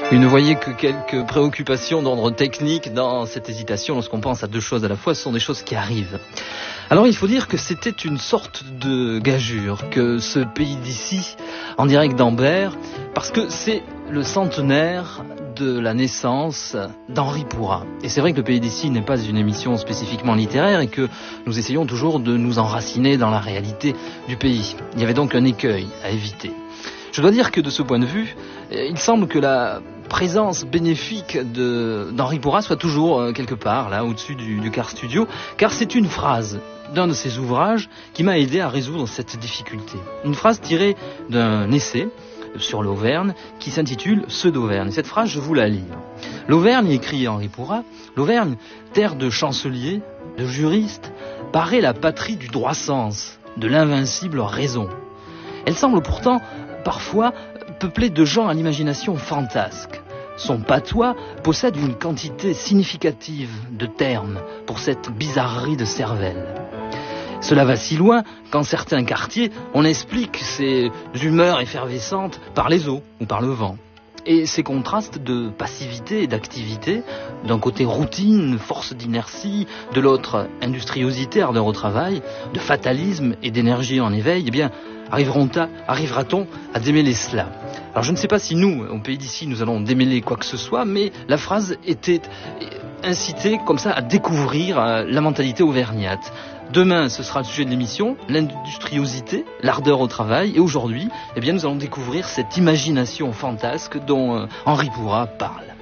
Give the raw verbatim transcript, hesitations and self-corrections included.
Vous ne voyez que quelques préoccupations d'ordre technique dans cette hésitation lorsqu'on pense à deux choses à la fois, ce sont des choses qui arrivent. Alors il faut dire que c'était une sorte de gageure que ce pays d'ici, en direct d'Ambert, parce que c'est le centenaire de la naissance d'Henri Pourrat. Et c'est vrai que le pays d'ici n'est pas une émission spécifiquement littéraire et que nous essayons toujours de nous enraciner dans la réalité du pays. Il y avait donc un écueil à éviter. Je dois dire que de ce point de vue, il semble que la présence bénéfique de, d'Henri Pourrat soit toujours euh, quelque part, là, au-dessus du, du Car Studio, car c'est une phrase d'un de ses ouvrages qui m'a aidé à résoudre cette difficulté. Une phrase tirée d'un essai sur l'Auvergne qui s'intitule « Ceux d'Auvergne ». Cette phrase, je vous la lis. L'Auvergne, écrit Henri Pourrat, l'Auvergne, terre de chanceliers, de juristes, paraît la patrie du droit sens, de l'invincible raison. Elle semble pourtant parfois peuplée de gens à l'imagination fantasque. Son patois possède une quantité significative de termes pour cette bizarrerie de cervelle. Cela va si loin qu'en certains quartiers, on explique ces humeurs effervescentes par les eaux ou par le vent. Et ces contrastes de passivité et d'activité, d'un côté routine, force d'inertie, de l'autre industriosité, ardeur au travail, de fatalisme et d'énergie en éveil, eh bien, arriveront-à, arrivera-t-on à démêler cela? Alors je ne sais pas si nous, au pays d'ici, nous allons démêler quoi que ce soit, mais la phrase était incitée comme ça à découvrir la mentalité auvergnate. Demain, ce sera le sujet de l'émission, l'industriosité, l'ardeur au travail. Et aujourd'hui, eh bien, nous allons découvrir cette imagination fantasque dont euh, Henri Pourrat parle.